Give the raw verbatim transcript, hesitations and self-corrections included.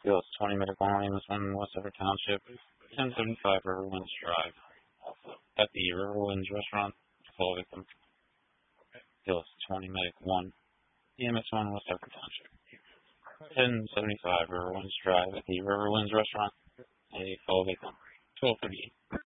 Fields twenty medic one, Amos one, West Everett Township, ten seventy-five Riverwinds Drive. At the Riverwinds Restaurant, full victim. Fields twenty medic one, E M S one, West Everett Township, ten seventy-five Riverwinds Drive. At the Riverwinds Restaurant, a full victim. twelve thirty-eight.